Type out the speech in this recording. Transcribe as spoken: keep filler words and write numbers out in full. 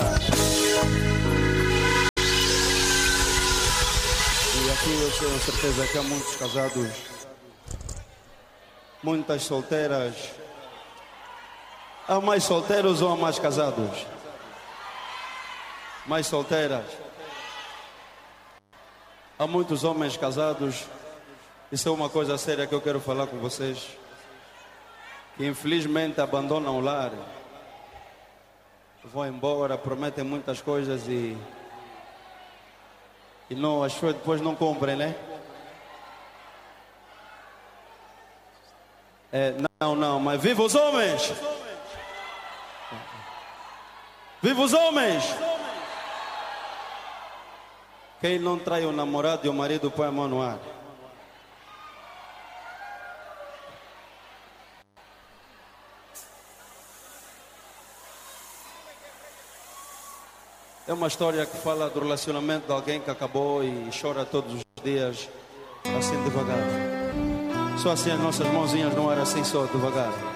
E aqui eu tenho certeza que há muitos casados, muitas solteiras. Há mais solteiros ou há mais casados? Mais solteiras. Há muitos homens casados. Isso é uma coisa séria que eu quero falar com vocês, que infelizmente abandonam o lar, vão embora, prometem muitas coisas e e não, as pessoas depois não cumprem, né? É, não, não, mas viva os homens! Viva os homens! Quem não trai o namorado e o marido põe a mão no ar. É uma história que fala do relacionamento de alguém que acabou e chora todos os dias, assim devagar. Só assim as nossas mãozinhas não eram assim só devagar.